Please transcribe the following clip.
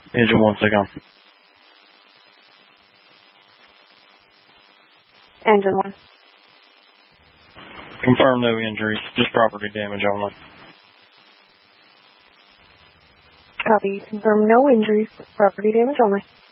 Engine 1, take on. Engine 1. Confirm no injuries, just property damage only. Copy. Confirm no injuries, property damage only.